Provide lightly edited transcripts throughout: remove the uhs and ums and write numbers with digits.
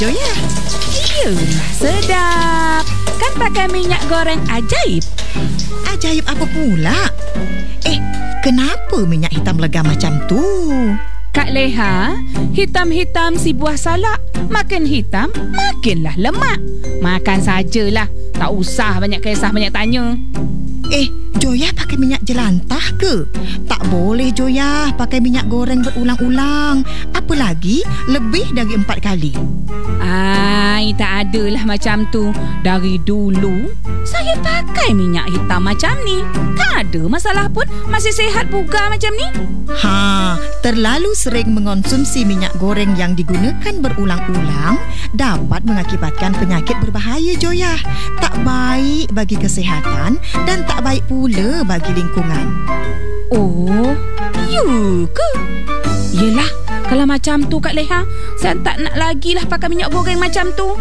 ya. Iyalah, sedap. Kan pakai minyak goreng ajaib. Ajaib apa pula? Kenapa minyak hitam lega macam tu? Kak Leha, hitam-hitam si buah salak. Makin hitam, makinlah lemak. Makan sajalah. Tak usah banyak kisah, banyak tanya. Joya pakai minyak jelantah ke? Tak boleh Joya pakai minyak goreng berulang-ulang. Apalagi lebih dari 4 kali. Tak adalah macam tu. Dari dulu saya pakai minyak hitam macam ni. Tak ada masalah pun. Masih sihat bugar macam ni. Terlalu sering mengonsumsi minyak goreng yang digunakan berulang-ulang dapat mengakibatkan penyakit berbahaya Joya. Tak baik bagi kesihatan dan tak baik pula bagi lingkungan. Oh, ya ke? Yelah, kalau macam tu Kak Leha, saya tak nak lagi lah pakai minyak goreng macam tu.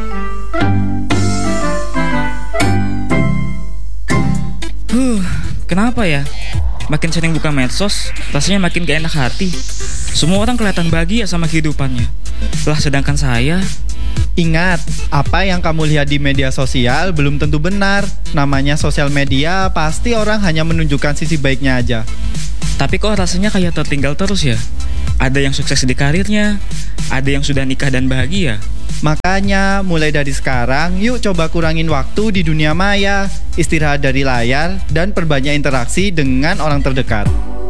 Kenapa ya? Makin sering buka medsos, rasanya makin gak enak hati. Semua orang kelihatan bahagia sama kehidupannya. Lah sedangkan saya... Ingat, apa yang kamu lihat di media sosial belum tentu benar. Namanya sosial media, pasti orang hanya menunjukkan sisi baiknya aja. Tapi kok rasanya kayak tertinggal terus ya? Ada yang sukses di karirnya, ada yang sudah nikah dan bahagia. Makanya, mulai dari sekarang, yuk coba kurangin waktu di dunia maya, istirahat dari layar, dan perbanyak interaksi dengan orang terdekat.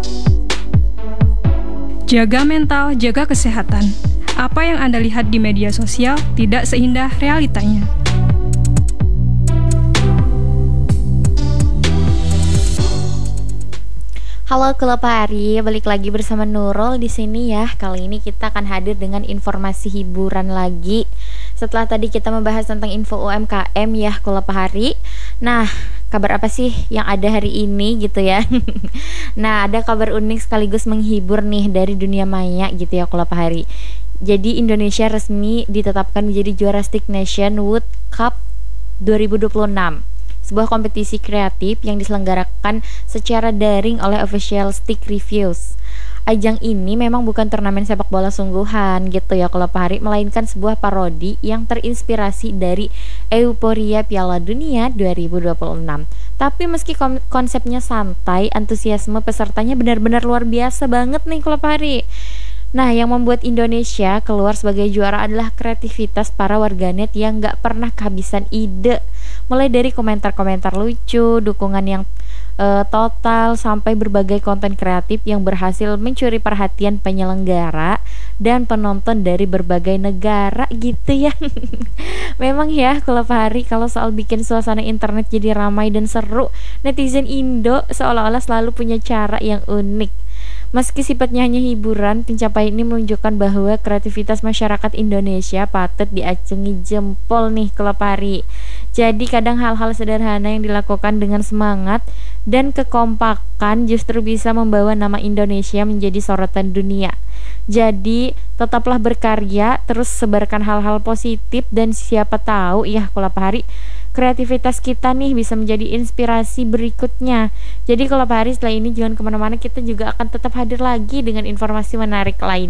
Jaga mental, jaga kesehatan. Apa yang Anda lihat di media sosial tidak seindah realitanya. Halo Klub Hari, balik lagi bersama Nurul di sini ya. Kali ini kita akan hadir dengan informasi hiburan lagi. Setelah tadi kita membahas tentang info UMKM ya Klub Hari. Nah, kabar apa sih yang ada hari ini gitu ya? Nah, ada kabar unik sekaligus menghibur nih dari dunia maya gitu ya Klub Hari. Jadi Indonesia resmi ditetapkan menjadi juara Stick Nation World Cup 2026. Sebuah kompetisi kreatif yang diselenggarakan secara daring oleh Official Stick Reviews. Ajang ini memang bukan turnamen sepak bola sungguhan gitu ya Klub Hari, melainkan sebuah parodi yang terinspirasi dari euforia Piala Dunia 2026. Tapi meski konsepnya santai, antusiasme pesertanya benar-benar luar biasa banget nih Klub Hari. Nah, yang membuat Indonesia keluar sebagai juara adalah kreativitas para warganet yang gak pernah kehabisan ide. Mulai dari komentar-komentar lucu, dukungan yang total, sampai berbagai konten kreatif yang berhasil mencuri perhatian penyelenggara dan penonton dari berbagai negara gitu ya. Memang ya Klub Hari, kalau soal bikin suasana internet jadi ramai dan seru, netizen Indo seolah-olah selalu punya cara yang unik. Meski sifatnya hanya hiburan, pencapaian ini menunjukkan bahwa kreativitas masyarakat Indonesia patut diacungi jempol nih Klub Hari. Jadi kadang hal-hal sederhana yang dilakukan dengan semangat dan kekompakan justru bisa membawa nama Indonesia menjadi sorotan dunia. Jadi tetaplah berkarya, terus sebarkan hal-hal positif, dan siapa tahu ya Klub Hari, kreativitas kita nih bisa menjadi inspirasi berikutnya. Jadi Klub Hari, setelah ini jangan kemana-mana, kita juga akan tetap hadir lagi dengan informasi menarik lain.